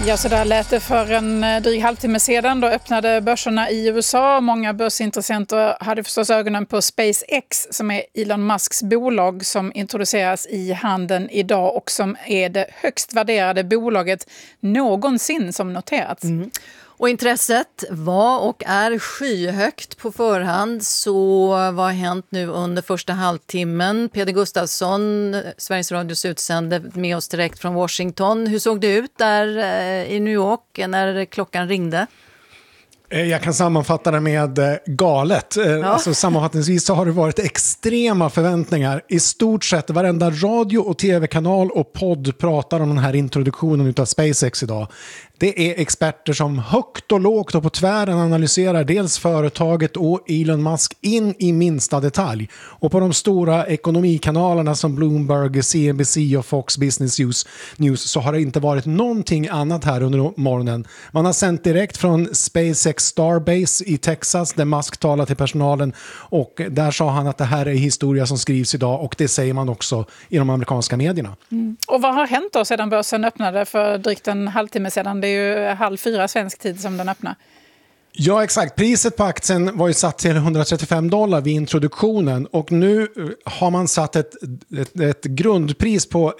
Ja, så där lät det för en dryg halvtimme sedan. Då öppnade börserna i USA. Många börsintressenter hade förstås ögonen på SpaceX som är Elon Musks bolag som introduceras i handeln idag och som är det högst värderade bolaget någonsin som noterats. Mm. Och intresset var och är skyhögt på förhand. Så vad har hänt nu under första halvtimmen? Peder Gustafsson, Sveriges Radios utsände med oss direkt från Washington. Hur såg det ut där i New York när klockan ringde? Jag kan sammanfatta det med galet. Ja. Alltså, sammanfattningsvis så har det varit extrema förväntningar. I stort sett varenda radio- och tv-kanal och podd pratar om den här introduktionen av SpaceX idag. Det är experter som högt och lågt och på tvären analyserar dels företaget och Elon Musk in i minsta detalj. Och på de stora ekonomikanalerna som Bloomberg, CNBC och Fox Business News så har det inte varit någonting annat här under morgonen. Man har sänt direkt från SpaceX Starbase i Texas där Musk talar till personalen och där sa han att det här är historia som skrivs idag och det säger man också i de amerikanska medierna. Mm. Och vad har hänt då sedan börsen öppnade för drygt en halvtimme sedan? Det är ju 3:30 svensk tid som den öppnar. Ja, exakt. Priset på aktien var ju satt till $135 vid introduktionen och nu har man satt ett grundpris på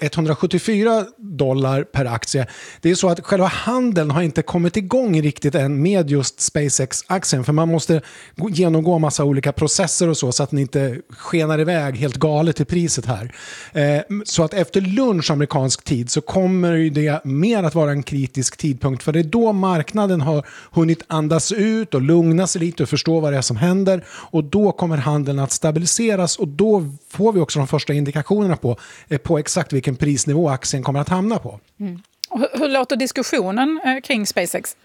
$174 per aktie. Det är så att själva handeln har inte kommit igång riktigt än med just SpaceX-aktien för man måste genomgå massa olika processer och så att den inte skenar iväg helt galet i priset här. Så att efter lunch amerikansk tid så kommer det mer att vara en kritisk tidpunkt för det är då marknaden har hunnit andas ut och lugna sig lite och förstå vad det är som händer och då kommer handeln att stabiliseras och då får vi också de första indikationerna på exakt vilken prisnivå aktien kommer att hamna på. Mm. Och hur låter diskussionen kring SpaceX?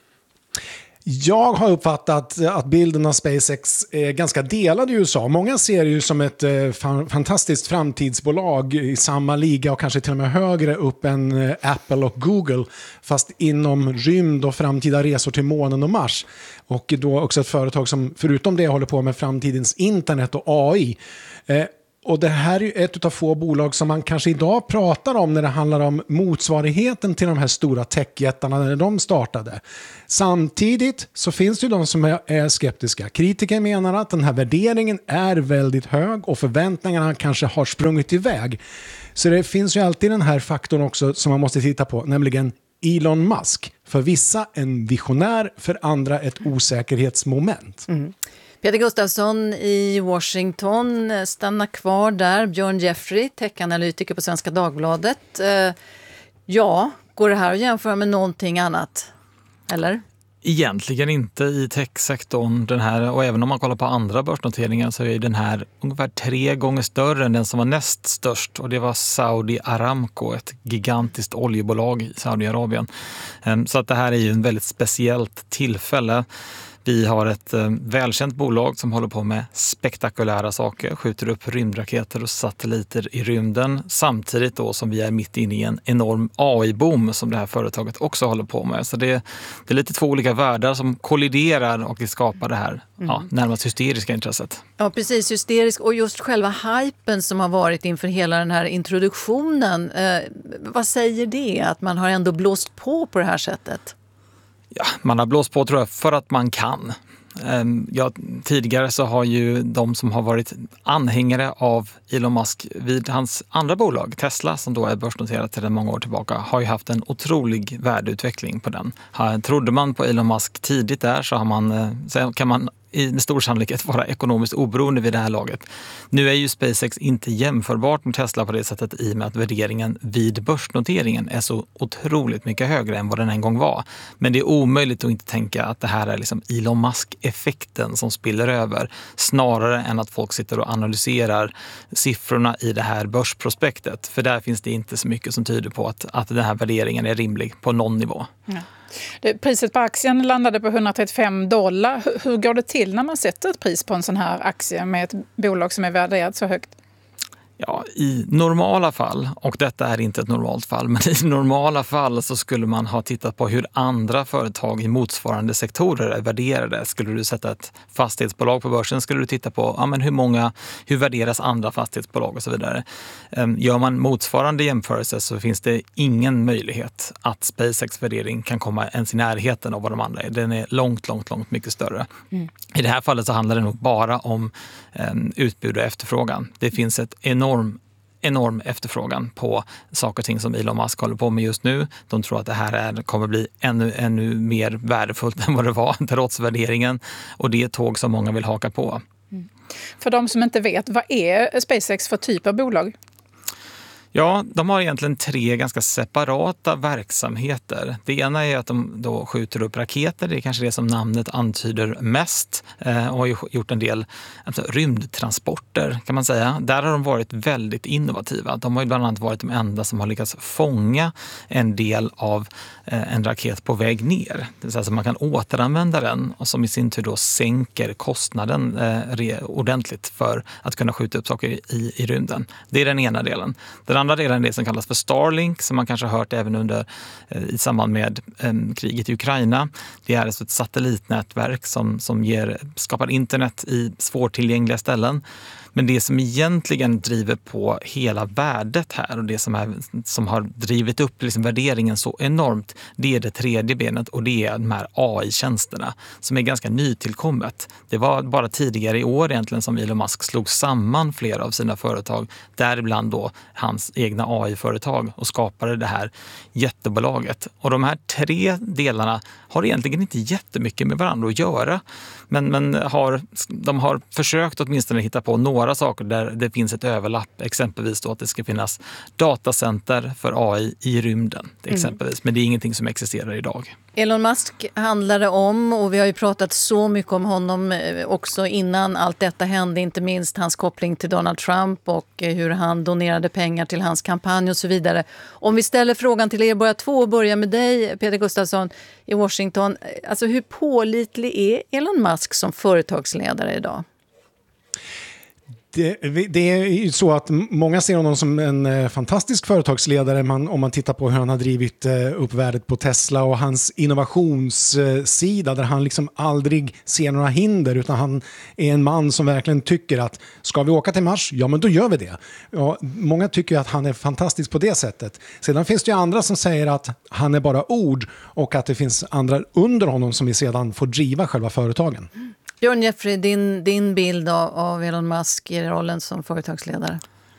Jag har uppfattat att bilden av SpaceX är ganska delad i USA. Många ser det ju som ett fantastiskt framtidsbolag i samma liga och kanske till och med högre upp än Apple och Google fast inom rymd och framtida resor till månen och Mars. Och då också ett företag som förutom det håller på med framtidens internet och AI. Och det här är ju ett av få bolag som man kanske idag pratar om när det handlar om motsvarigheten till de här stora techjättarna när de startade. Samtidigt så finns det ju de som är skeptiska. Kritiker menar att den här värderingen är väldigt hög och förväntningarna kanske har sprungit iväg. Så det finns ju alltid den här faktorn också som man måste titta på, nämligen Elon Musk. För vissa en visionär, för andra ett osäkerhetsmoment. Mm. Peder Gustafsson i Washington, stanna kvar där. Björn Jeffrey, techanalytiker på Svenska Dagbladet. Ja, går det här att jämföra med någonting annat? Eller? Egentligen inte i techsektorn. Den här, och även om man kollar på andra börsnoteringar så är den här ungefär 3 gånger större än den som var näst störst. Och det var Saudi Aramco, ett gigantiskt oljebolag i Saudiarabien. Så att det här är ju en väldigt speciellt tillfälle. Vi har ett välkänt bolag som håller på med spektakulära saker, skjuter upp rymdraketer och satelliter i rymden samtidigt då som vi är mitt inne i en enorm AI-boom som det här företaget också håller på med. Så det är lite 2 olika världar som kolliderar och skapar det här närmast hysteriska intresset. Ja, precis. Hysterisk och just själva hypen som har varit inför hela den här introduktionen. Vad säger det att man har ändå blåst på det här sättet? Ja, man har blåst på tror jag för att man kan. Tidigare så har ju de som har varit anhängare av Elon Musk vid hans andra bolag, Tesla, som då är börsnoterat sedan många år tillbaka, har ju haft en otrolig värdeutveckling på den. Trodde man på Elon Musk tidigt där så kan man med stor sannolikhet vara ekonomiskt oberoende vid det här laget. Nu är ju SpaceX inte jämförbart med Tesla på det sättet i och med att värderingen vid börsnoteringen är så otroligt mycket högre än vad den en gång var. Men det är omöjligt att inte tänka att det här är liksom Elon Musk-effekten som spiller över snarare än att folk sitter och analyserar siffrorna i det här börsprospektet. För där finns det inte så mycket som tyder på att den här värderingen är rimlig på någon nivå. Ja. Priset på aktien landade på $135. Hur går det till när man sätter ett pris på en sån här aktie med ett bolag som är värderat så högt? Ja, i normala fall, och detta är inte ett normalt fall, men i normala fall så skulle man ha tittat på hur andra företag i motsvarande sektorer är värderade. Skulle du sätta ett fastighetsbolag på börsen skulle du titta på hur värderas andra fastighetsbolag och så vidare. Gör man motsvarande jämförelse så finns det ingen möjlighet att SpaceX värdering kan komma ens i närheten av vad de andra är. Den är långt mycket större. I det här fallet så handlar det nog bara om utbud och efterfrågan. Det finns ett enorm efterfrågan på saker och ting som Elon Musk håller på med just nu. De tror att det här kommer bli ännu mer värdefullt än vad det var trots värderingen. Och det är ett tåg som många vill haka på. För de som inte vet, vad är SpaceX för typ av bolag? Ja, de har egentligen 3 ganska separata verksamheter. Det ena är att de då skjuter upp raketer. Det är kanske det som namnet antyder mest. Och har ju gjort en del rymdtransporter kan man säga. Där har de varit väldigt innovativa. De har ju bland annat varit de enda som har lyckats fånga en del av en raket på väg ner. Det vill säga att man kan återanvända den och som i sin tur då sänker kostnaden ordentligt för att kunna skjuta upp saker i rymden. Det är den ena delen. Den andra delen är det som kallas för Starlink som man kanske har hört även i samband med kriget i Ukraina. Det är alltså ett satellitnätverk som skapar internet i svårtillgängliga ställen. Men det som egentligen driver på hela värdet här och det som har drivit upp liksom värderingen så enormt, det är det tredje benet och det är de här AI-tjänsterna som är ganska nytillkommet. Det var bara tidigare i år egentligen som Elon Musk slog samman flera av sina företag, däribland då hans egna AI-företag och skapade det här jättebolaget. Och de här 3 delarna har egentligen inte jättemycket med varandra att göra, men de har försökt åtminstone hitta på några saker där det finns ett överlapp, exempelvis då att det ska finnas datacenter för AI i rymden, exempelvis. Men det är ingenting som existerar idag. Elon Musk handlar det om och vi har ju pratat så mycket om honom också innan allt detta hände, inte minst hans koppling till Donald Trump och hur han donerade pengar till hans kampanj och så vidare. Om vi ställer frågan till er båda två och börjar med dig, Peter Gustafsson i Washington. Alltså hur pålitlig är Elon Musk som företagsledare idag? Det är ju så att många ser honom som en fantastisk företagsledare om man tittar på hur han har drivit upp värdet på Tesla och hans innovationssida där han liksom aldrig ser några hinder utan han är en man som verkligen tycker att ska vi åka till Mars? Ja, men då gör vi det. Ja, många tycker att han är fantastisk på det sättet. Sedan finns det ju andra som säger att han är bara ord och att det finns andra under honom som vi sedan får driva själva företagen. Björn Jeffrey, din bild av Elon Musk i rollen som företagsledare?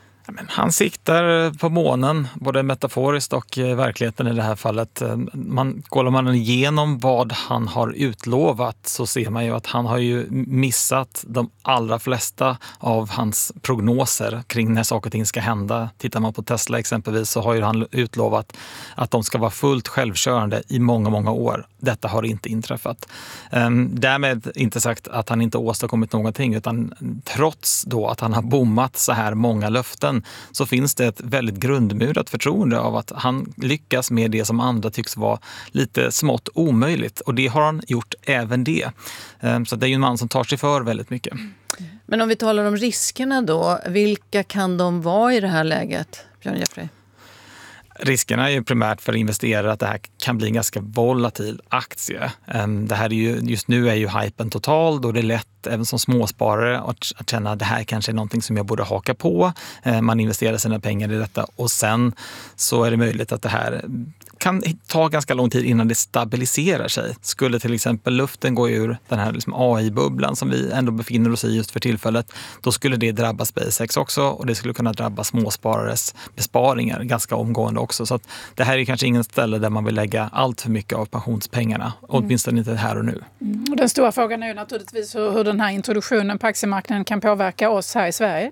Han siktar på månen, både metaforiskt och verkligheten i det här fallet. Kollar man igenom vad han har utlovat så ser man ju att han har ju missat de allra flesta av hans prognoser kring när saker och ting ska hända. Tittar man på Tesla exempelvis så har ju han utlovat att de ska vara fullt självkörande i många år. Detta har inte inträffat. Därmed inte sagt att han inte åstadkommit någonting utan trots då att han har bommat så här många löften så finns det ett väldigt grundmurat förtroende av att han lyckas med det som andra tycks vara lite smått omöjligt. Och det har han gjort även det. Så det är ju en man som tar sig för väldigt mycket. Men om vi talar om riskerna då, vilka kan de vara i det här läget, Björn Jeffrey? Riskerna är ju primärt för investerare att det här kan bli en ganska volatil aktie. Det här är ju, just nu är ju hypen total, då det är lätt även som småsparare att känna att det här kanske är någonting som jag borde haka på. Man investerar sina pengar i detta och sen så är det möjligt att det här kan ta ganska lång tid innan det stabiliserar sig. Skulle till exempel luften gå ur den här liksom AI-bubblan som vi ändå befinner oss i just för tillfället, då skulle det drabba SpaceX också och det skulle kunna drabba småsparares besparingar ganska omgående också. Så att det här är kanske ingen ställe där man vill lägga allt för mycket av pensionspengarna, åtminstone inte här och nu. Och den stora frågan är ju naturligtvis hur den här introduktionen på aktiemarknaden kan påverka oss här i Sverige.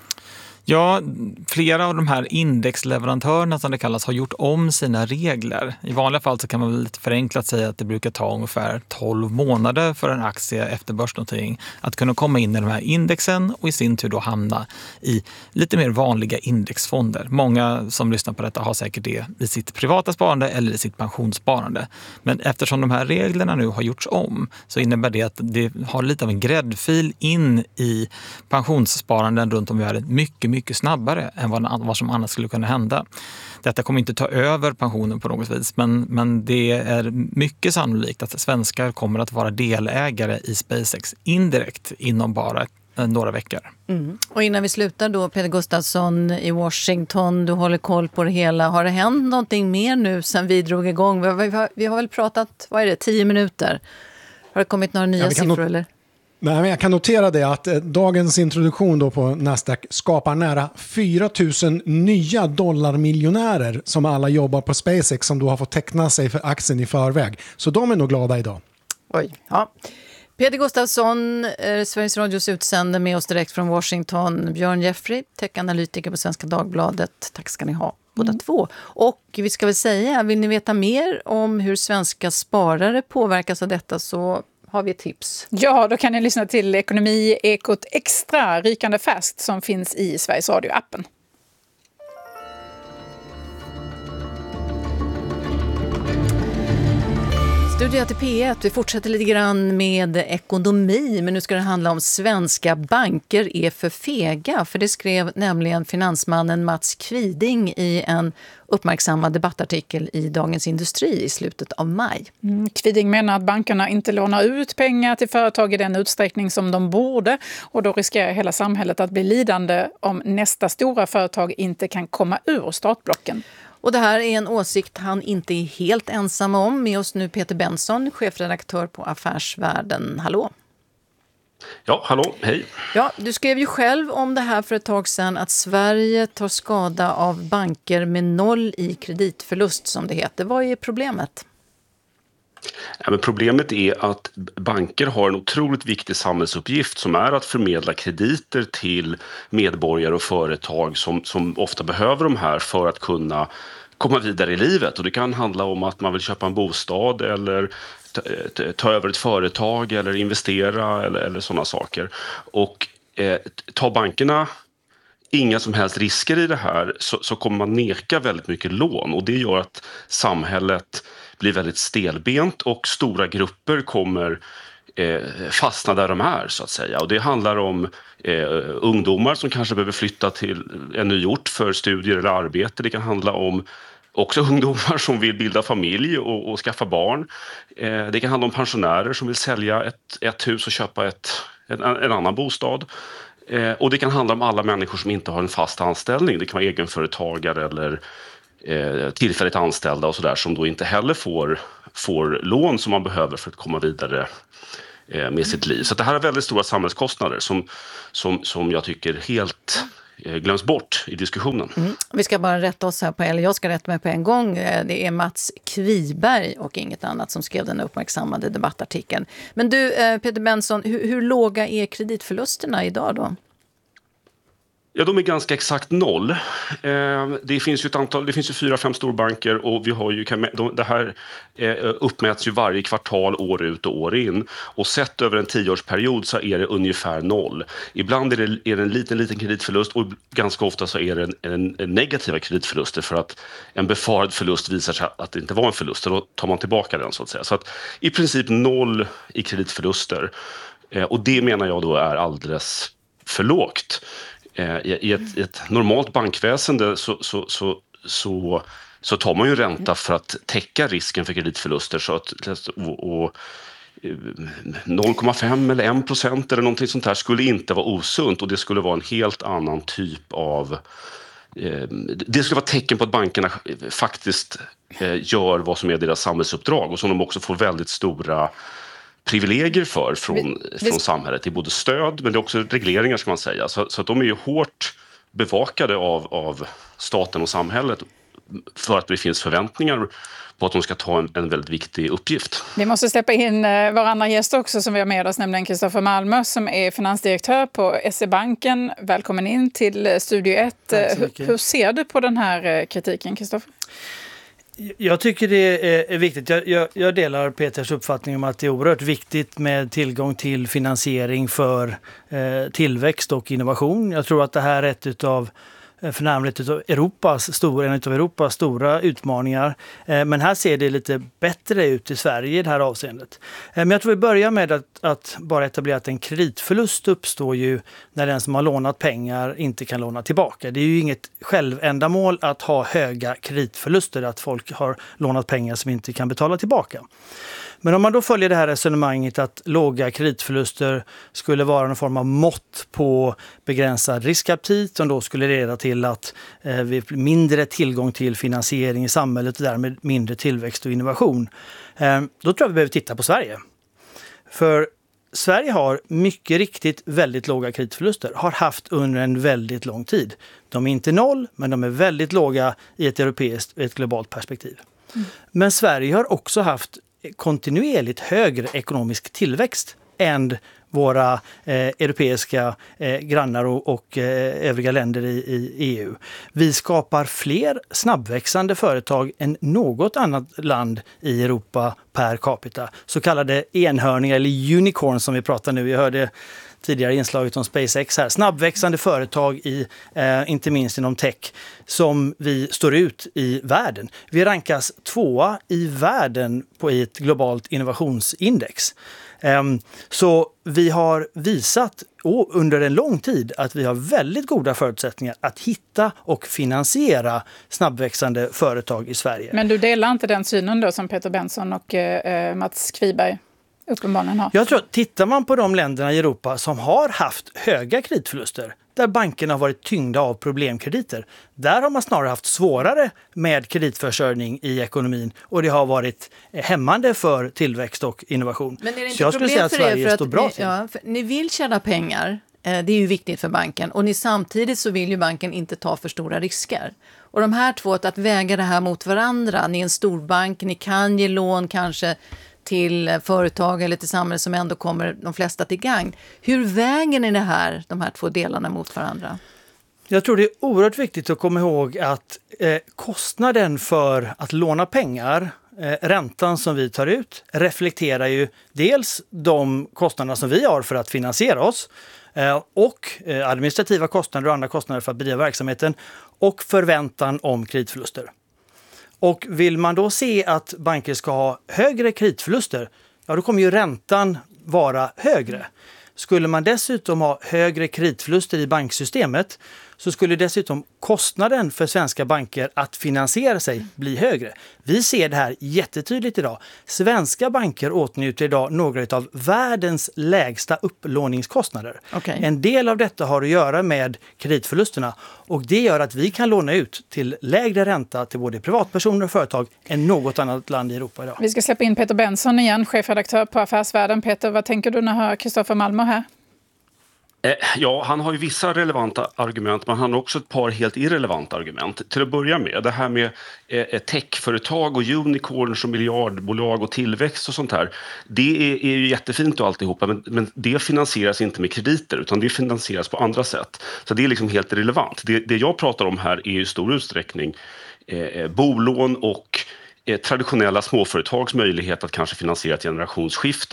Ja, flera av de här indexleverantörerna som det kallas har gjort om sina regler. I vanliga fall så kan man väl lite förenklat säga att det brukar ta ungefär 12 månader för en aktie efter börsnotering att kunna komma in i de här indexen och i sin tur då hamna i lite mer vanliga indexfonder. Många som lyssnar på detta har säkert det i sitt privata sparande eller i sitt pensionssparande. Men eftersom de här reglerna nu har gjorts om så innebär det att det har lite av en gräddfil in i pensionssparanden runt om i världen mycket mycket snabbare än vad som annars skulle kunna hända. Detta kommer inte ta över pensionen på något vis, men det är mycket sannolikt att svenskar kommer att vara delägare i SpaceX indirekt inom bara några veckor. Och innan vi slutar då, Peter Gustafsson i Washington, du håller koll på det hela. Har det hänt någonting mer nu sen vi drog igång? Vi har väl pratat, 10 minuter? Har det kommit några nya siffror eller? Nej, men jag kan notera det att dagens introduktion då på Nasdaq skapar nära 4 000 nya dollarmiljonärer som alla jobbar på SpaceX som då har fått teckna sig för aktien i förväg. Så de är nog glada idag. Oj, ja. Peter Gustafsson, Sveriges Radios utsände med oss direkt från Washington. Björn Jeffrey, tech-analytiker på Svenska Dagbladet. Tack ska ni ha, båda två. Och vi ska väl säga, vill ni veta mer om hur svenska sparare påverkas av detta så har vi ett tips. Ja, då kan ni lyssna till Ekonomi-ekot extra rykande färskt som finns i Sveriges Radio-appen. Studio till P1. Vi fortsätter lite grann med ekonomi, men nu ska det handla om svenska banker är för fega. För det skrev nämligen finansmannen Mats Kviding i en uppmärksammad debattartikel i Dagens Industri i slutet av maj. Kviding menar att bankerna inte lånar ut pengar till företag i den utsträckning som de borde och då riskerar hela samhället att bli lidande om nästa stora företag inte kan komma ur startblocken. Och det här är en åsikt han inte är helt ensam om. Med oss nu Peter Benson, chefredaktör på Affärsvärlden. Hallå! Ja, hallå, hej. Ja, du skrev ju själv om det här för ett tag sedan att Sverige tar skada av banker med 0 i kreditförlust som det heter. Vad är problemet? Ja, men problemet är att banker har en otroligt viktig samhällsuppgift som är att förmedla krediter till medborgare och företag som ofta behöver de här för att kunna komma vidare i livet. Och det kan handla om att man vill köpa en bostad eller ta över ett företag eller investera eller sådana saker. Och tar bankerna inga som helst risker i det här så kommer man neka väldigt mycket lån och det gör att samhället blir väldigt stelbent och stora grupper kommer fastna där de är så att säga. Och det handlar om ungdomar som kanske behöver flytta till en ny ort för studier eller arbete. Det kan handla om också ungdomar som vill bilda familj och skaffa barn. Det kan handla om pensionärer som vill sälja ett hus och köpa en annan bostad. Och det kan handla om alla människor som inte har en fast anställning. Det kan vara egenföretagare eller tillfälligt anställda och sådär som då inte heller får lån som man behöver för att komma vidare med sitt liv. Så det här är väldigt stora samhällskostnader som jag tycker helt glöms bort i diskussionen. Vi ska bara rätta oss här eller jag ska rätta mig på en gång. Det är Mats Kviberg och inget annat som skrev den uppmärksammade debattartikeln. Men du Peter Benson, hur låga är kreditförlusterna idag då? Ja, de är ganska exakt 0. Det finns ju 4-5 storbanker och vi har ju, det här uppmäts ju varje kvartal år ut och år in. Och sett över en 10-årsperiod så är det ungefär 0. Ibland är det en liten kreditförlust och ganska ofta så är det en negativa kreditförluster för att en befarad förlust visar sig att det inte var en förlust. Och då tar man tillbaka den så att säga. Så att i princip 0 i kreditförluster. Och det menar jag då är alldeles för lågt. I ett normalt bankväsende så tar man ju ränta för att täcka risken för kreditförluster så att 0,5 eller 1% eller någonting sånt här skulle inte vara osunt och det skulle vara en helt annan typ av det skulle vara tecken på att bankerna faktiskt gör vad som är deras samhällsuppdrag och som de också får väldigt stora privilegier från samhället. Det är både stöd men det är också regleringar ska man säga. Så att de är ju hårt bevakade av staten och samhället för att det finns förväntningar på att de ska ta en väldigt viktig uppgift. Vi måste släppa in vår andra gäst också som vi har med oss, nämligen Kristoffer Malmö som är finansdirektör på SE-banken. Välkommen in till Studio 1. Hur ser du på den här kritiken, Kristoffer? Jag tycker det är viktigt. Jag delar Peters uppfattning om att det är oerhört viktigt med tillgång till finansiering för tillväxt och innovation. Jag tror att det här är ett av förnärmligt av en av Europas stora utmaningar. Men här ser det lite bättre ut i Sverige i det här avseendet. Men jag tror vi börjar med att bara etablera att en kreditförlust uppstår ju när den som har lånat pengar inte kan låna tillbaka. Det är ju inget självändamål att ha höga kreditförluster, att folk har lånat pengar som inte kan betala tillbaka. Men om man då följer det här resonemanget att låga kreditförluster skulle vara någon form av mått på begränsad riskaptit som då skulle leda till att vi får mindre tillgång till finansiering i samhället och därmed mindre tillväxt och innovation. Då tror jag vi behöver titta på Sverige. För Sverige har mycket riktigt väldigt låga kreditförluster, har haft under en väldigt lång tid. De är inte noll, men de är väldigt låga i ett europeiskt och ett globalt perspektiv. Men Sverige har också haft kontinuerligt högre ekonomisk tillväxt än våra europeiska grannar och övriga länder i EU. Vi skapar fler snabbväxande företag än något annat land i Europa per capita. Så kallade enhörningar eller unicorn som vi pratar nu. Vi hörde tidigare inslaget om SpaceX här. Snabbväxande företag inte minst inom tech som vi står ut i världen. Vi rankas 2 i världen i ett globalt innovationsindex. Så vi har visat under en lång tid att vi har väldigt goda förutsättningar att hitta och finansiera snabbväxande företag i Sverige. Men du delar inte den synen då som Peter Benson och Mats Kviberg uppenbarligen har? Jag tror att tittar man på de länderna i Europa som har haft höga kreditförluster, där bankerna har varit tyngda av problemkrediter, där har man snarare haft svårare med kreditförsörjning i ekonomin och det har varit hämmande för tillväxt och innovation. Men är det inte så jag skulle säga att Sverige står bra till. Ni vill tjäna pengar, det är ju viktigt för banken, och samtidigt så vill ju banken inte ta för stora risker. Och de här två, att väga det här mot varandra, ni är en storbank, ni kan ge lån kanske till företag eller till samhället som ändå kommer de flesta till gagn. Hur väger ni de här två delarna mot varandra? Jag tror det är oerhört viktigt att komma ihåg att kostnaden för att låna pengar, räntan som vi tar ut, reflekterar ju dels de kostnader som vi har för att finansiera oss och administrativa kostnader och andra kostnader för att bedriva verksamheten och förväntan om kreditförluster. Och vill man då se att banker ska ha högre kreditförluster, ja då kommer ju räntan vara högre. Skulle man dessutom ha högre kreditförluster i banksystemet så skulle dessutom kostnaden för svenska banker att finansiera sig bli högre. Vi ser det här jättetydligt idag. Svenska banker åtnjuter idag några av världens lägsta upplåningskostnader. Okay. En del av detta har att göra med kreditförlusterna och det gör att vi kan låna ut till lägre ränta till både privatpersoner och företag än något annat land i Europa idag. Vi ska släppa in Peter Benson igen, chefredaktör på Affärsvärlden. Peter, vad tänker du när du hör Kristoffer Malmer här? Ja, han har ju vissa relevanta argument, men han har också ett par helt irrelevanta argument. Till att börja med, det här med techföretag och unicorns och miljardbolag och tillväxt och sånt här. Det är ju jättefint och alltihopa, men det finansieras inte med krediter utan det finansieras på andra sätt. Så det är liksom helt irrelevant. Det jag pratar om här är i stor utsträckning bolån och traditionella småföretags möjlighet att kanske finansiera ett generationsskifte.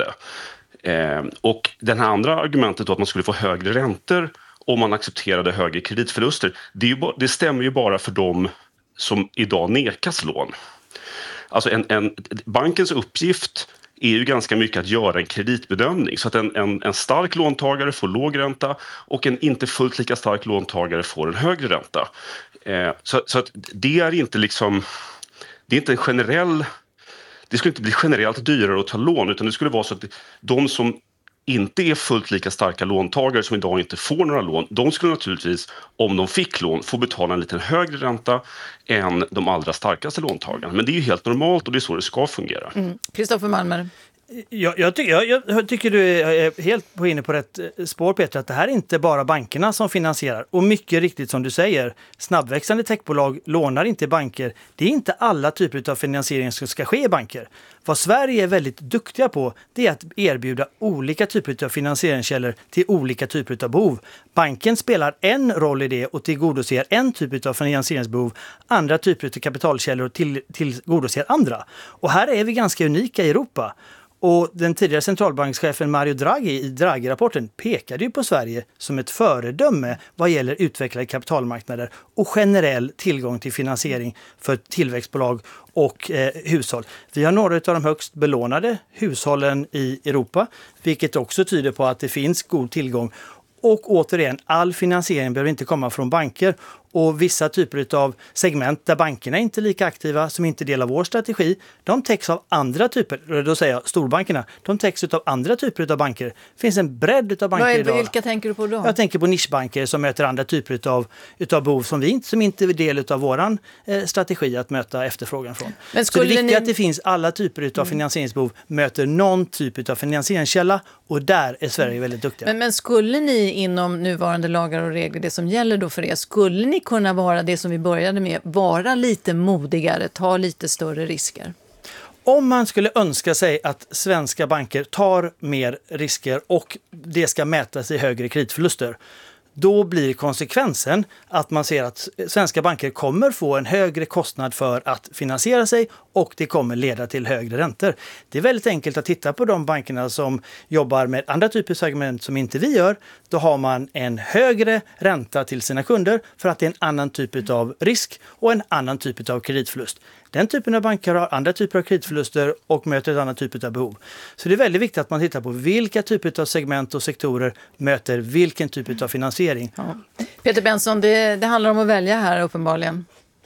Och det här andra argumentet då att man skulle få högre räntor om man accepterade högre kreditförluster, det stämmer ju bara för dem som idag nekas lån. Alltså bankens uppgift är ju ganska mycket att göra en kreditbedömning så att en stark låntagare får låg ränta och en inte fullt lika stark låntagare får en högre ränta. Så att det är inte liksom, det är inte en generell. Det skulle inte bli generellt dyrare att ta lån utan det skulle vara så att de som inte är fullt lika starka låntagare som idag inte får några lån, de skulle naturligtvis, om de fick lån, få betala en lite högre ränta än de allra starkaste låntagarna. Men det är ju helt normalt och det är så det ska fungera. Kristoffer Malmer. Jag tycker du är helt inne på rätt spår, Peter, att det här är inte bara bankerna som finansierar. Och mycket riktigt som du säger, snabbväxande techbolag lånar inte i banker. Det är inte alla typer av finansiering som ska ske i banker. Vad Sverige är väldigt duktiga på, det är att erbjuda olika typer av finansieringskällor till olika typer av behov. Banken spelar en roll i det och tillgodoser en typ av finansieringsbehov. Andra typer av kapitalkällor tillgodoser andra. Och här är vi ganska unika i Europa. Och den tidigare centralbankschefen Mario Draghi i Draghi-rapporten pekade ju på Sverige som ett föredöme vad gäller utvecklade kapitalmarknader och generell tillgång till finansiering för tillväxtbolag och hushåll. Vi har några av de högst belånade hushållen i Europa, vilket också tyder på att det finns god tillgång. Och återigen, all finansiering behöver inte komma från banker. Och vissa typer av segment där bankerna inte är lika aktiva, som inte delar vår strategi, de täcks av andra typer, då säger jag storbankerna, de täcks av andra typer av banker. Det finns en bredd av banker idag. Vilka tänker du på då? Jag tänker på nischbanker som möter andra typer av behov som inte är del av våran strategi att möta efterfrågan från. Men så det är viktigt att det finns alla typer av finansieringsbehov, möter någon typ av finansieringskälla, och där är Sverige väldigt duktiga. Men skulle ni inom nuvarande lagar och regler, det som gäller då för er, skulle ni kunna vara det som vi började med, vara lite modigare, ta lite större risker? Om man skulle önska sig att svenska banker tar mer risker och det ska mätas i högre kreditförluster, då blir konsekvensen att man ser att svenska banker kommer få en högre kostnad för att finansiera sig, och det kommer leda till högre räntor. Det är väldigt enkelt att titta på de bankerna som jobbar med andra typer av segment som inte vi gör. Då har man en högre ränta till sina kunder för att det är en annan typ av risk och en annan typ av kreditförlust. Den typen av banker har andra typer av kreditförluster och möter ett annat typ av behov. Så det är väldigt viktigt att man tittar på vilka typer av segment och sektorer möter vilken typ av finansiering. Ja. Peter Benson, det handlar om att välja här uppenbarligen.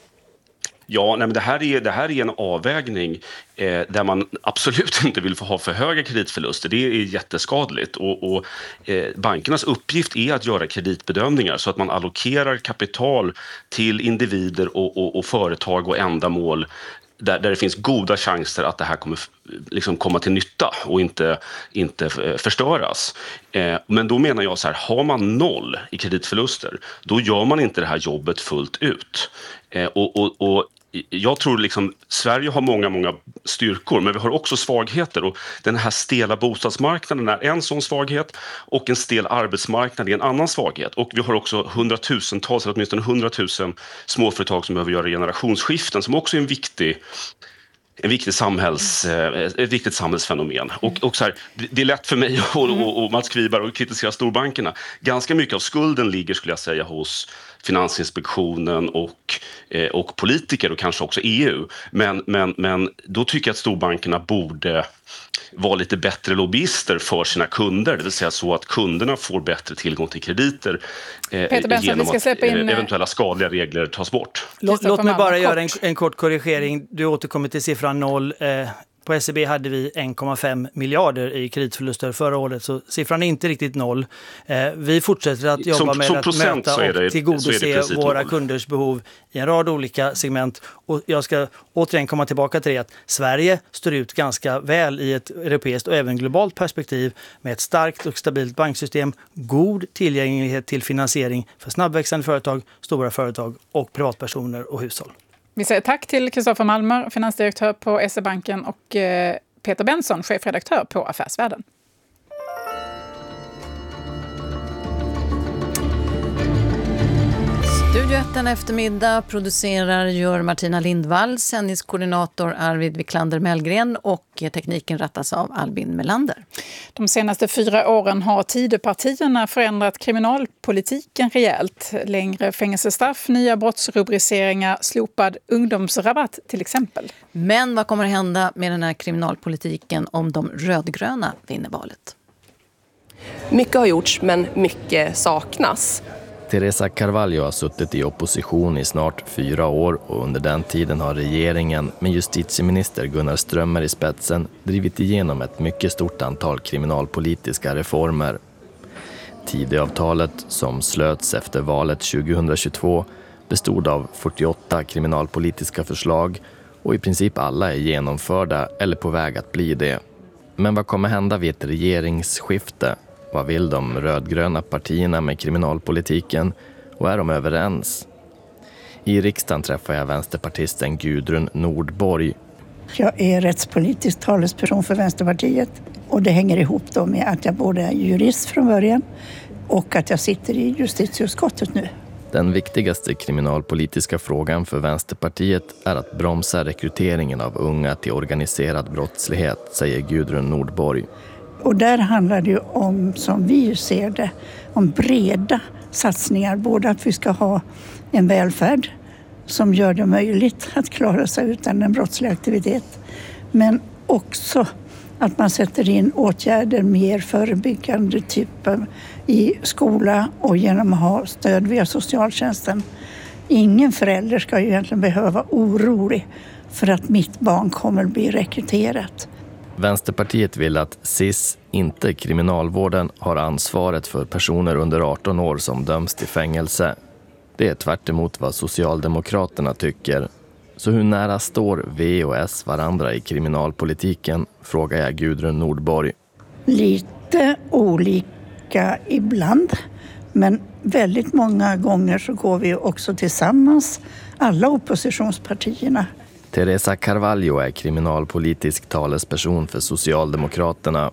Ja, nej, men det här är en avvägning där man absolut inte vill få ha för höga kreditförluster. Det är jätteskadligt. Och bankernas uppgift är att göra kreditbedömningar så att man allokerar kapital till individer och företag och ändamål där det finns goda chanser att det här kommer liksom komma till nytta och inte förstöras. Men då menar jag så här, har man 0 i kreditförluster, då gör man inte det här jobbet fullt ut. Och jag tror liksom Sverige har många styrkor, men vi har också svagheter, och den här stela bostadsmarknaden är en sån svaghet, och en stel arbetsmarknad är en annan svaghet. Och vi har också hundratusentals, eller åtminstone 100 000 småföretag som behöver göra generationsskiften, som också är ett viktigt samhällsfenomen. Och så här, det är lätt för mig och Mats Kviberg att kritisera storbankerna. Ganska mycket av skulden ligger, skulle jag säga, hos Finansinspektionen och politiker och kanske också EU. Men då tycker jag att storbankerna borde vara lite bättre lobbyister för sina kunder, det vill säga så att kunderna får bättre tillgång till krediter genom att eventuella skadliga regler tas bort. Låt mig bara göra en kort korrigering. Du återkommer till siffran 0. På SEB hade vi 1,5 miljarder i kreditförluster förra året, så siffran är inte riktigt 0. Vi fortsätter att jobba med att möta och tillgodose våra kunders behov i en rad olika segment. Och jag ska återigen komma tillbaka till det att Sverige står ut ganska väl i ett europeiskt och även globalt perspektiv med ett starkt och stabilt banksystem, god tillgänglighet till finansiering för snabbväxande företag, stora företag och privatpersoner och hushåll. Vi säger tack till Kristoffer Malmer, finansdirektör på SE-banken, och Peter Benson, chefredaktör på Affärsvärlden. Studio 1 en eftermiddag producerar Martina Lindvall, sändningskoordinator Arvid Wiklander Mellgren, och tekniken rattas av Albin Melander. De senaste 4 åren har Tidöpartierna förändrat kriminalpolitiken rejält. Längre fängelsestraff, nya brottsrubriceringar, slopad ungdomsrabatt till exempel. Men vad kommer att hända med den här kriminalpolitiken om de rödgröna vinner valet? Mycket har gjorts, men mycket saknas. Teresa Carvalho har suttit i opposition i snart 4 år, och under den tiden har regeringen med justitieminister Gunnar Strömmer i spetsen drivit igenom ett mycket stort antal kriminalpolitiska reformer. Tidöavtalet, som slöts efter valet 2022, bestod av 48 kriminalpolitiska förslag, och i princip alla är genomförda eller på väg att bli det. Men vad kommer hända vid ett regeringsskifte? Vad vill de rödgröna partierna med kriminalpolitiken, och är de överens? I riksdagen träffar jag vänsterpartisten Gudrun Nordborg. Jag är rättspolitisk talesperson för Vänsterpartiet, och det hänger ihop då med att jag både är jurist från början och att jag sitter i justitieutskottet nu. Den viktigaste kriminalpolitiska frågan för Vänsterpartiet är att bromsa rekryteringen av unga till organiserad brottslighet, säger Gudrun Nordborg. Och där handlar det ju om, som vi ser det, om breda satsningar. Både att vi ska ha en välfärd som gör det möjligt att klara sig utan en brottslig aktivitet. Men också att man sätter in åtgärder mer förebyggande typer i skola och genom att ha stöd via socialtjänsten. Ingen förälder ska ju egentligen behöva vara orolig för att mitt barn kommer att bli rekryterat. Vänsterpartiet vill att SIS, inte kriminalvården, har ansvaret för personer under 18 år som döms till fängelse. Det är tvärt emot vad Socialdemokraterna tycker. Så hur nära står V och S varandra i kriminalpolitiken, frågar jag Gudrun Nordborg. Lite olika ibland, men väldigt många gånger så går vi också tillsammans, alla oppositionspartierna. Teresa Carvalho är kriminalpolitisk talesperson för Socialdemokraterna.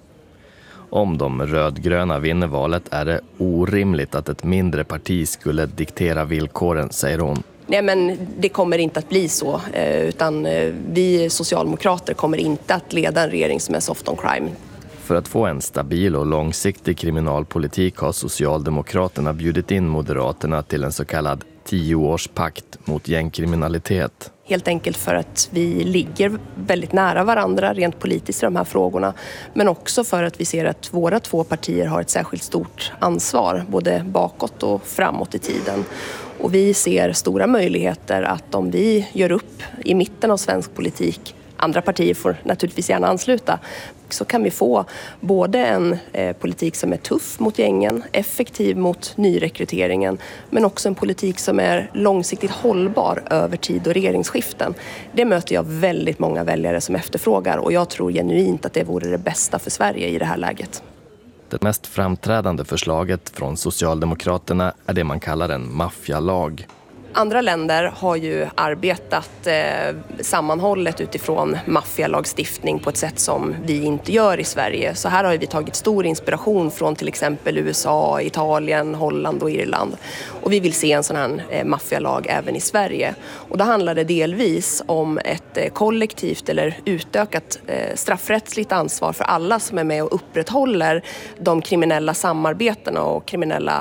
Om de rödgröna vinner valet är det orimligt att ett mindre parti skulle diktera villkoren, säger hon. Nej, men det kommer inte att bli så, utan vi socialdemokrater kommer inte att leda en regering som är soft on crime. För att få en stabil och långsiktig kriminalpolitik har Socialdemokraterna bjudit in Moderaterna till en så kallad 10-årspakt mot gängkriminalitet. Helt enkelt för att vi ligger väldigt nära varandra rent politiskt i de här frågorna. Men också för att vi ser att våra två partier har ett särskilt stort ansvar, både bakåt och framåt i tiden. Och vi ser stora möjligheter att om vi gör upp i mitten av svensk politik, andra partier får naturligtvis gärna ansluta, så kan vi få både en politik som är tuff mot gängen, effektiv mot nyrekryteringen, men också en politik som är långsiktigt hållbar över tid och regeringsskiften. Det möter jag väldigt många väljare som efterfrågar, och jag tror genuint att det vore det bästa för Sverige i det här läget. Det mest framträdande förslaget från Socialdemokraterna är det man kallar en maffialag. Andra länder har ju arbetat sammanhållet utifrån maffialagstiftning på ett sätt som vi inte gör i Sverige. Så här har vi tagit stor inspiration från till exempel USA, Italien, Holland och Irland. Och vi vill se en sån här maffialag även i Sverige. Och då handlar det delvis om ett kollektivt eller utökat straffrättsligt ansvar för alla som är med och upprätthåller de kriminella samarbetena och kriminella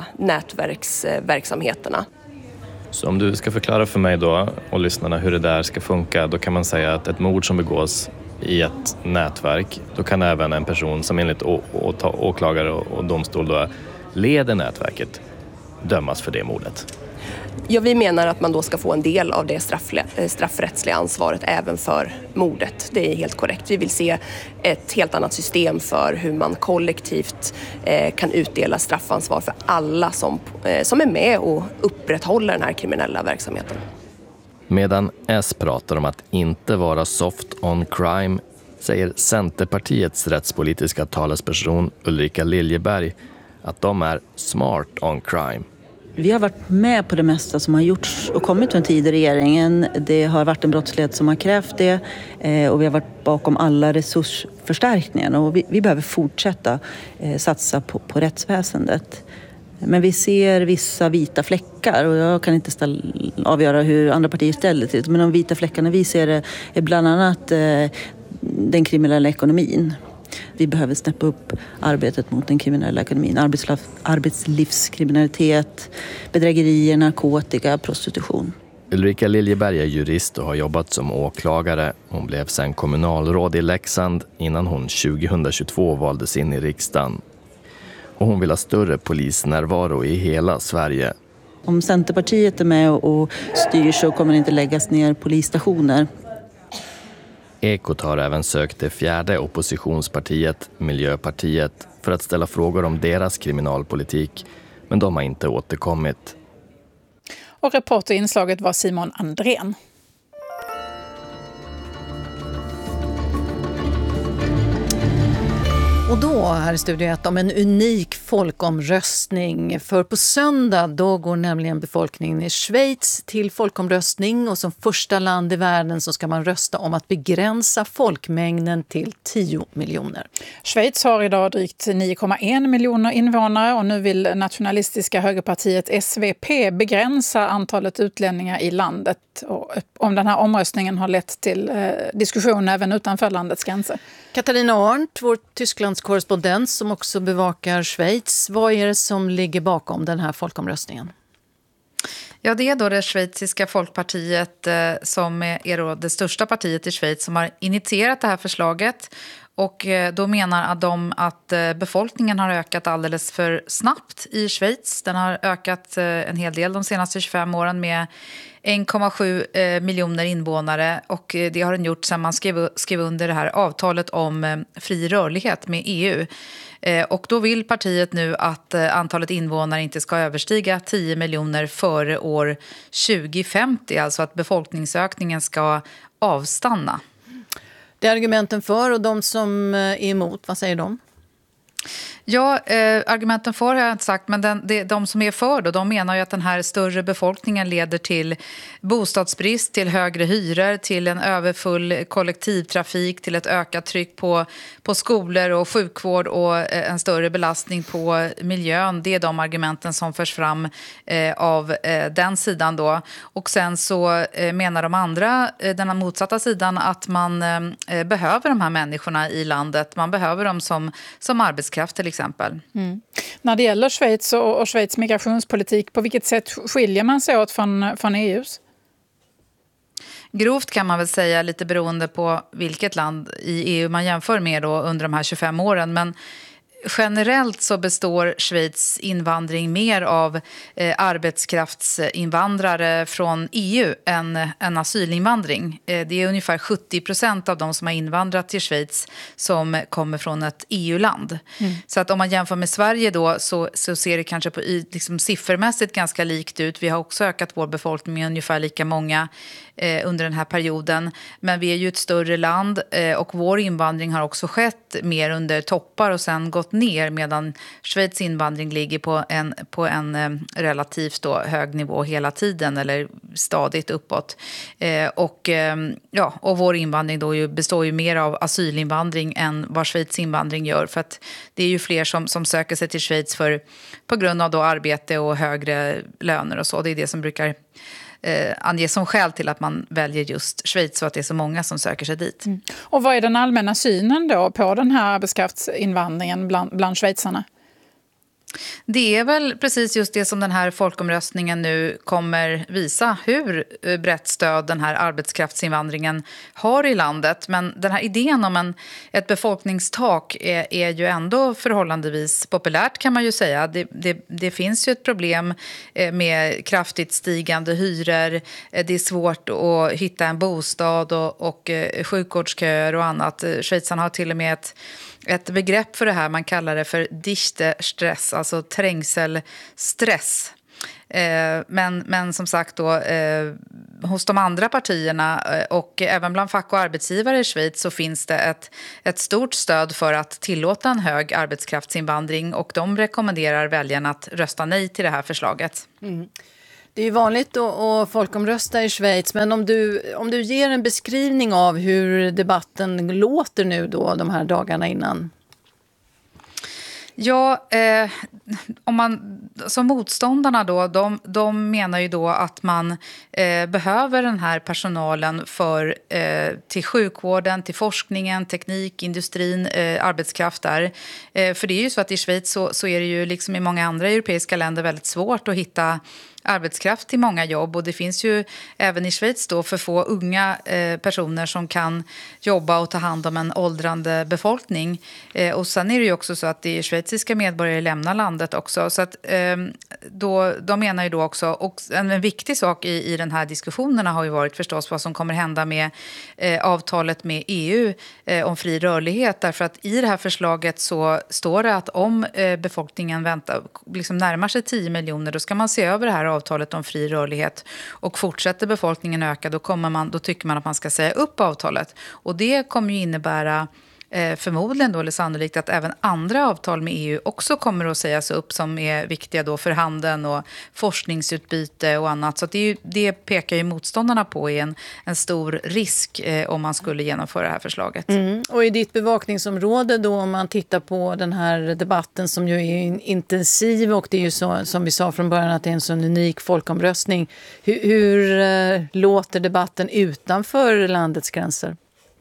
nätverksverksamheterna. Så om du ska förklara för mig då och lyssnarna hur det där ska funka, då kan man säga att ett mord som begås i ett nätverk, då kan även en person som enligt åklagare och domstol då leder nätverket dömas för det mordet. Ja, vi menar att man då ska få en del av det straffrättsliga ansvaret även för mordet. Det är helt korrekt. Vi vill se ett helt annat system för hur man kollektivt kan utdela straffansvar för alla som är med och upprätthåller den här kriminella verksamheten. Medan S pratar om att inte vara soft on crime, säger Centerpartiets rättspolitiska talesperson Ulrika Liljeberg att de är smart on crime. Vi har varit med på det mesta som har gjorts och kommit från tid i regeringen. Det har varit en brottslighet som har krävt det och vi har varit bakom alla resursförstärkningar. Och vi behöver fortsätta satsa på rättsväsendet. Men vi ser vissa vita fläckar och jag kan inte avgöra hur andra partier ställer till det. Men de vita fläckarna vi ser är bland annat den kriminella ekonomin. Vi behöver snäppa upp arbetet mot den kriminella ekonomin. Arbetslivskriminalitet, bedrägerier, narkotika, prostitution. Ulrika Liljeberg är jurist och har jobbat som åklagare. Hon blev sedan kommunalråd i Leksand innan hon 2022 valdes in i riksdagen. Och hon vill ha större polisnärvaro i hela Sverige. Om Centerpartiet är med och styr så kommer det inte läggas ner polisstationer. Ekot har även sökt det fjärde oppositionspartiet, Miljöpartiet, för att ställa frågor om deras kriminalpolitik, men de har inte återkommit. Och reporter i inslaget var Simon Andrén. Och då här i Studio 1 om en unik folkomröstning. För på söndag då går nämligen befolkningen i Schweiz till folkomröstning. Och som första land i världen så ska man rösta om att begränsa folkmängden till 10 miljoner. Schweiz har idag drygt 9,1 miljoner invånare och nu vill nationalistiska högerpartiet SVP begränsa antalet utlänningar i landet. Och om den här omröstningen har lett till diskussion även utanför landets gränser. Katarina Arndt, vår Tysklandskorrespondent som också bevakar Schweiz. Vad är det som ligger bakom den här folkomröstningen? Ja, det är då det schweiziska folkpartiet som är då det största partiet i Schweiz som har initierat det här förslaget. Och då menar de att befolkningen har ökat alldeles för snabbt i Schweiz. Den har ökat en hel del de senaste 25 åren med 1,7 miljoner invånare. Och det har den gjort sedan man skrev under det här avtalet om fri rörlighet med EU. Och då vill partiet nu att antalet invånare inte ska överstiga 10 miljoner före år 2050. Alltså att befolkningsökningen ska avstanna. Det är argumenten för och de som är emot, vad säger de? Ja, argumenten för har jag inte sagt, men de som är för då, de menar ju att den här större befolkningen leder till bostadsbrist, till högre hyror, till en överfull kollektivtrafik, till ett ökat tryck på skolor och sjukvård och en större belastning på miljön. Det är de argumenten som förs fram av den sidan då. Och sen så menar de andra, den motsatta sidan, att man behöver de här människorna i landet. Man behöver dem som arbetskraft till exempel. Mm. När det gäller Schweiz och Schweiz migrationspolitik, på vilket sätt skiljer man sig åt från EUs? Grovt kan man väl säga, lite beroende på vilket land i EU man jämför med då under de här 25 åren. Men generellt så består Schweiz invandring mer av arbetskraftsinvandrare från EU än asylinvandring. Det är ungefär 70% av de som har invandrat till Schweiz som kommer från ett EU-land. Mm. Så att om man jämför med Sverige då så ser det kanske på liksom siffermässigt ganska likt ut. Vi har också ökat vår befolkning med ungefär lika många under den här perioden. Men vi är ju ett större land och vår invandring har också skett mer under toppar och sen gått ner, medan Schweiz invandring ligger på en relativt då hög nivå hela tiden eller stadigt uppåt. Och vår invandring då består ju mer av asylinvandring än vad Schweiz invandring gör, för att det är ju fler som söker sig till Schweiz på grund av då arbete och högre löner och så. Det är det som brukar anges som skäl till att man väljer just Schweiz, så att det är så många som söker sig dit. Mm. Och vad är den allmänna synen då på den här arbetskraftsinvandringen bland schweizarna? Det är väl precis just det som den här folkomröstningen nu kommer visa, hur brett stöd den här arbetskraftsinvandringen har i landet. Men den här idén om ett befolkningstak är ju ändå förhållandevis populärt, kan man ju säga. Det finns ju ett problem med kraftigt stigande hyror. Det är svårt att hitta en bostad och sjukvårdsköer och annat. Schweizarna har till och med ett begrepp för det här, man kallar det för Dichte-stress, alltså trängselstress. Men som sagt då, hos de andra partierna och även bland fack- och arbetsgivare i Schweiz så finns det ett stort stöd för att tillåta en hög arbetskraftsinvandring, och de rekommenderar väljarna att rösta nej till det här förslaget. Mm. Det är ju vanligt att folkomrösta i Schweiz, men om du ger en beskrivning av hur debatten låter nu då de här dagarna innan. Ja, som motståndarna då, de menar ju då att man behöver den här personalen till sjukvården, till forskningen, teknik, industrin, arbetskraft där. För det är ju så att i Schweiz så är det ju liksom i många andra europeiska länder väldigt svårt att hitta arbetskraft till många jobb, och det finns ju även i Schweiz då för få unga personer som kan jobba och ta hand om en åldrande befolkning. Och sen är det ju också så att det är schweiziska medborgare lämnar landet också, så att de menar ju då också, och en viktig sak i den här diskussionerna har ju varit förstås vad som kommer hända med avtalet med EU om fri rörlighet, därför att i det här förslaget så står det att om befolkningen närmar sig 10 miljoner, då ska man se över det här avtalet om fri rörlighet, och fortsätter befolkningen öka, då tycker man att man ska säga upp avtalet, och det kommer ju innebära förmodligen då, eller sannolikt, att även andra avtal med EU också kommer att sägas upp som är viktiga då för handeln och forskningsutbyte och annat. Så det pekar ju motståndarna på är en stor risk om man skulle genomföra det här förslaget. Och i ditt bevakningsområde då, om man tittar på den här debatten som ju är intensiv, och det är ju så som vi sa från början att det är en sån unik folkomröstning. Hur låter debatten utanför landets gränser?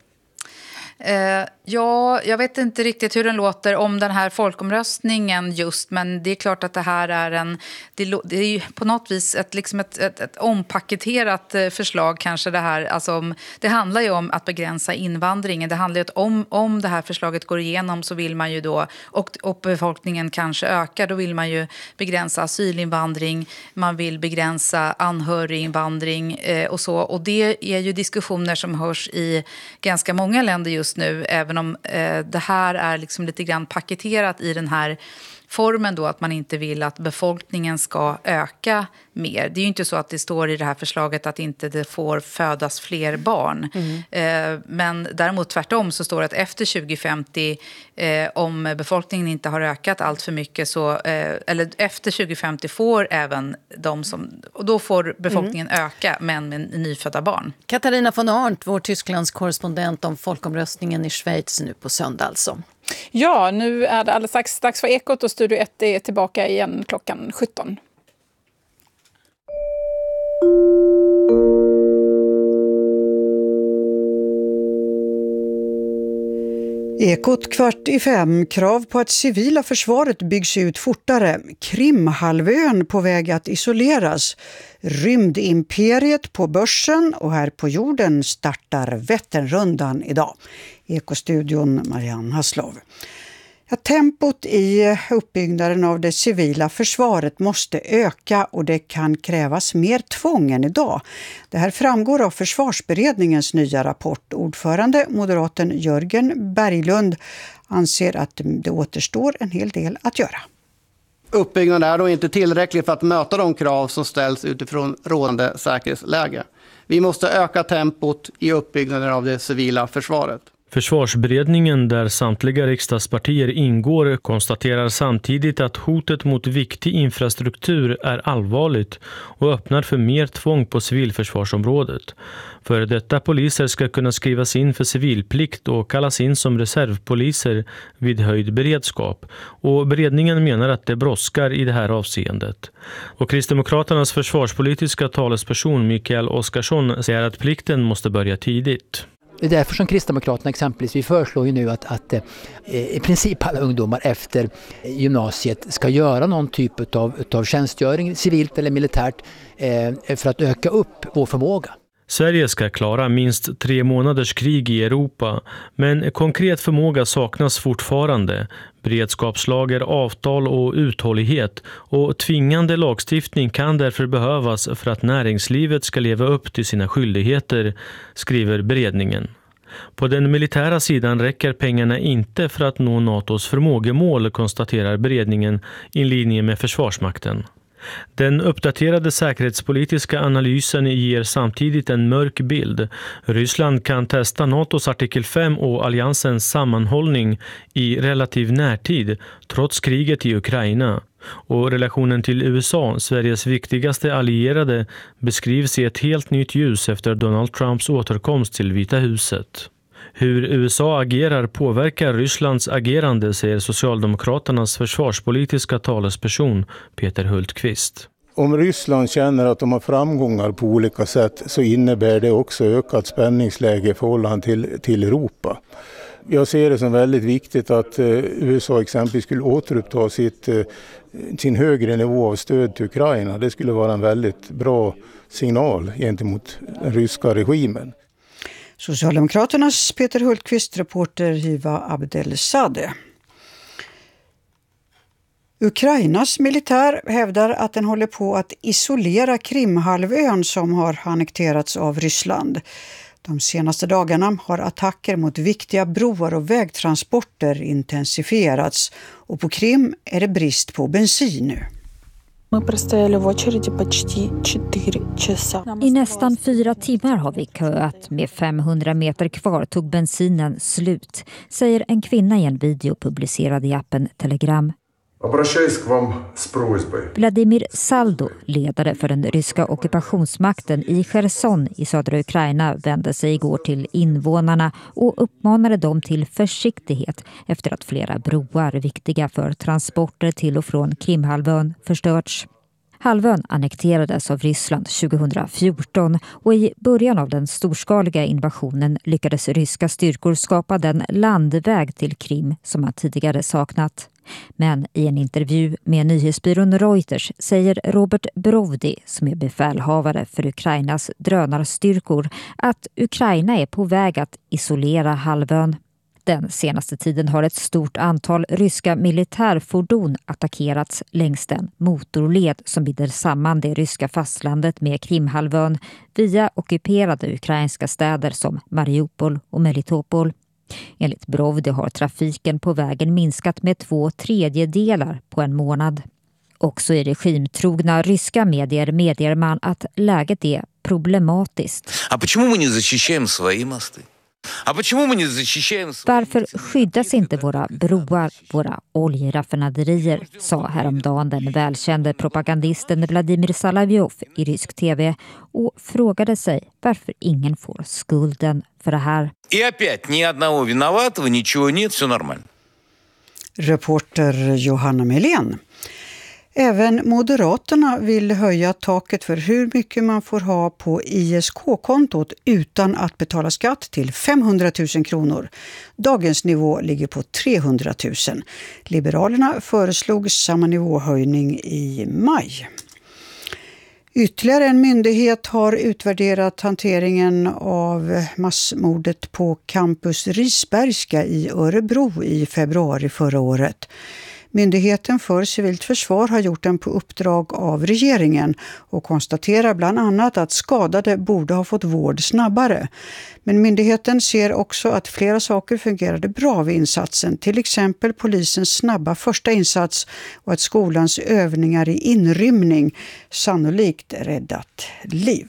Ja, jag vet inte riktigt hur den låter om den här folkomröstningen just, men det är klart att det här är det är ju på något vis ett ompaketerat förslag kanske det här. Alltså, det handlar ju om att begränsa invandringen. Det handlar ju om det här förslaget går igenom så vill man ju då, och befolkningen kanske ökar, då vill man ju begränsa asylinvandring, man vill begränsa anhöriginvandring och så. Och det är ju diskussioner som hörs i ganska många länder just nu, även om det här är liksom lite grann paketerat i den här formen då, att man inte vill att befolkningen ska öka mer. Det är ju inte så att det står i det här förslaget att inte det får födas fler barn. Men däremot tvärtom så står det att efter 2050, om befolkningen inte har ökat allt för mycket, så, eller efter 2050 får även de som, och då får befolkningen öka, men med nyfödda barn. Katarina von Arndt, vår Tysklands korrespondent om folkomröstningen i Schweiz nu på söndag alltså. Ja, nu är det alldeles dags för Ekot och Studio 1 är tillbaka igen klockan 17. Ekot 4:45. Krav på att civila försvaret byggs ut fortare. Krimhalvön på väg att isoleras. Rymdimperiet på börsen och här på jorden startar Vätternrundan idag. Ekostudion Marianne Haslov. Ja, tempot i uppbyggnaden av det civila försvaret måste öka och det kan krävas mer tvång än idag. Det här framgår av Försvarsberedningens nya rapport. Ordförande, moderaten Jörgen Berglund, anser att det återstår en hel del att göra. Uppbyggnaden är då inte tillräcklig för att möta de krav som ställs utifrån rådande säkerhetsläge. Vi måste öka tempot i uppbyggnaden av det civila försvaret. Försvarsberedningen, där samtliga riksdagspartier ingår, konstaterar samtidigt att hotet mot viktig infrastruktur är allvarligt och öppnar för mer tvång på civilförsvarsområdet. För detta poliser ska kunna skrivas in för civilplikt och kallas in som reservpoliser vid höjd beredskap. Och beredningen menar att det brådskar i det här avseendet. Och Kristdemokraternas försvarspolitiska talesperson Mikael Oskarsson säger att plikten måste börja tidigt. Det är därför som Kristdemokraterna exempelvis, vi föreslår ju nu att i princip alla ungdomar efter gymnasiet ska göra någon typ av tjänstgöring, civilt eller militärt, för att öka upp vår förmåga. Sverige ska klara minst 3 månaders krig i Europa, men konkret förmåga saknas fortfarande. Beredskapslager, avtal och uthållighet och tvingande lagstiftning kan därför behövas för att näringslivet ska leva upp till sina skyldigheter, skriver beredningen. På den militära sidan räcker pengarna inte för att nå NATOs förmågemål, konstaterar beredningen i linje med Försvarsmakten. Den uppdaterade säkerhetspolitiska analysen ger samtidigt en mörk bild. Ryssland kan testa NATOs artikel 5 och alliansens sammanhållning i relativ närtid, trots kriget i Ukraina. Och relationen till USA, Sveriges viktigaste allierade, beskrivs i ett helt nytt ljus efter Donald Trumps återkomst till Vita huset. Hur USA agerar påverkar Rysslands agerande, säger Socialdemokraternas försvarspolitiska talesperson Peter Hultqvist. Om Ryssland känner att de har framgångar på olika sätt så innebär det också ökat spänningsläge i förhållande till Europa. Jag ser det som väldigt viktigt att USA exempelvis skulle återuppta sin högre nivå av stöd till Ukraina. Det skulle vara en väldigt bra signal gentemot den ryska regimen. Socialdemokraternas Peter Hultqvist, reporter Hiva Abdelsadeh. Ukrainas militär hävdar att den håller på att isolera Krimhalvön som har annekterats av Ryssland. De senaste dagarna har attacker mot viktiga broar och vägtransporter intensifierats och på Krim är det brist på bensin nu. I nästan 4 timmar har vi köat. Med 500 meter kvar tog bensinen slut, säger en kvinna i en video publicerad i appen Telegram. Vladimir Saldo, ledare för den ryska ockupationsmakten i Cherson i södra Ukraina, vände sig igår till invånarna och uppmanade dem till försiktighet efter att flera broar viktiga för transporter till och från Krimhalvön förstörts. Halvön annekterades av Ryssland 2014 och i början av den storskaliga invasionen lyckades ryska styrkor skapa den landväg till Krim som man tidigare saknat. Men i en intervju med nyhetsbyrån Reuters säger Robert Brovdi, som är befälhavare för Ukrainas drönarstyrkor, att Ukraina är på väg att isolera halvön. Den senaste tiden har ett stort antal ryska militärfordon attackerats längs den motorled som binder samman det ryska fastlandet med Krimhalvön via ockuperade ukrainska städer som Mariupol och Melitopol. Enligt Brovdi har trafiken på vägen minskat med 2/3 på en månad. Också i regimtrogna ryska medier medger man att läget är problematiskt. Varför skyddas inte våra broar, våra oljeraffinaderier, sa häromdagen den välkände propagandisten Vladimir Salavjov i rysk tv och frågade sig varför ingen får skulden för det här. Reporter Johanna Melén. Även Moderaterna vill höja taket för hur mycket man får ha på ISK-kontot utan att betala skatt till 500 000 kronor. Dagens nivå ligger på 300 000. Liberalerna föreslog samma nivåhöjning i maj. Ytterligare en myndighet har utvärderat hanteringen av massmordet på Campus Risbergska i Örebro i februari förra året. Myndigheten för civilt försvar har gjort den på uppdrag av regeringen och konstaterar bland annat att skadade borde ha fått vård snabbare. Men myndigheten ser också att flera saker fungerade bra vid insatsen, till exempel polisens snabba första insats och att skolans övningar i inrymning sannolikt räddat liv.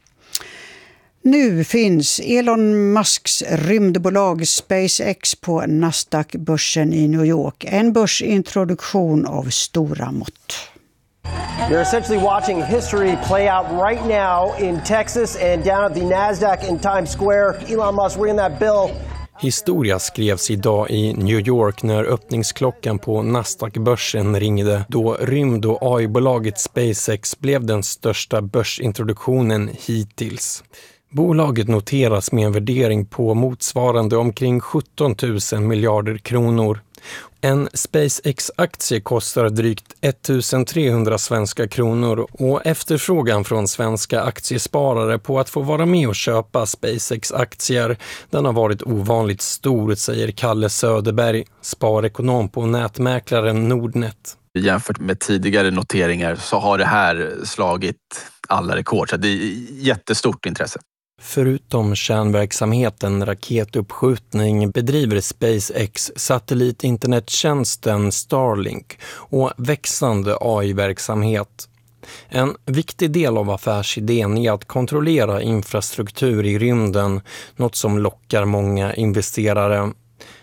Nu finns Elon Musks rymdbolag SpaceX på Nasdaq-börsen i New York. En börsintroduktion av stora mått. You're essentially watching history play out right now in Texas and down at the Nasdaq in Times Square. Elon Musk reading that bill. Historia skrevs idag i New York när öppningsklockan på Nasdaq-börsen ringde, då rymd- och AI-bolaget SpaceX blev den största börsintroduktionen hittills. Bolaget noteras med en värdering på motsvarande omkring 17 000 miljarder kronor. En SpaceX-aktie kostar drygt 1300 svenska kronor och efterfrågan från svenska aktiesparare på att få vara med och köpa SpaceX-aktier, den har varit ovanligt stor, säger Kalle Söderberg, sparekonom på nätmäklaren Nordnet. Jämfört med tidigare noteringar så har det här slagit alla rekord, så det är jättestort intresse. Förutom kärnverksamheten raketuppskjutning bedriver SpaceX satellitinternettjänsten Starlink och växande AI-verksamhet. En viktig del av affärsidén är att kontrollera infrastruktur i rymden, något som lockar många investerare.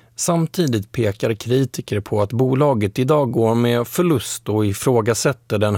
Samtidigt pekar kritiker på att bolaget idag går med förlust och ifrågasätter den